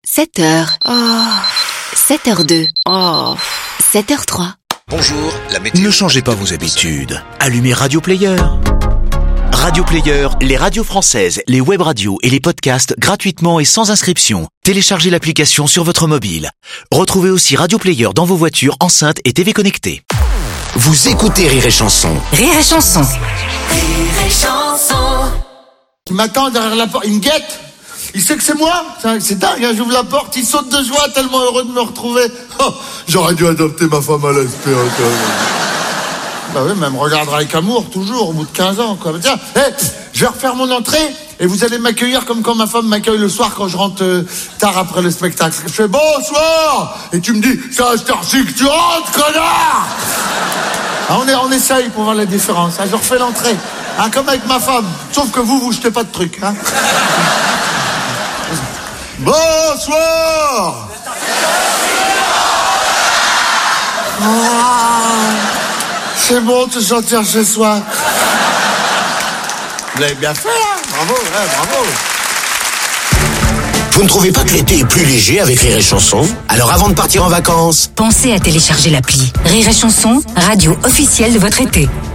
7h. 7h02. 7h03. Bonjour, la météo. Ne changez pas vos habitudes. Allumez Radio Player. Radio Player, les radios françaises, les web radios et les podcasts gratuitement et sans inscription. Téléchargez l'application sur votre mobile. Retrouvez aussi Radio Player dans vos voitures, enceintes et TV connectées. Vous écoutez Rire et Chanson. Rire et Chanson. Rire et Chanson. Il m'attend derrière la porte, il me guette. Il sait que c'est moi. C'est dingue, hein, j'ouvre la porte, il saute de joie, tellement heureux de me retrouver. Oh, j'aurais dû adopter ma femme à l'espère. Bah oui, mais elle me regardera avec amour, toujours, au bout de 15 ans, quoi. Tiens, je vais refaire mon entrée, et vous allez m'accueillir comme quand ma femme m'accueille le soir quand je rentre tard après le spectacle. Je fais bonsoir, et tu me dis, c'est à cette heure-ci que tu rentres, connard. Ah, on essaye pour voir la différence, hein. Je refais l'entrée, hein, comme avec ma femme, sauf que vous jetez pas de trucs, hein. Bonsoir. C'est bon de se sentir chez soi. Vous l'avez bien fait, hein. Bravo, ouais, bravo. Vous ne trouvez pas que l'été est plus léger avec Rire et Chanson? Alors avant de partir en vacances, Pensez à télécharger l'appli Rire et Chanson, radio officielle de votre été.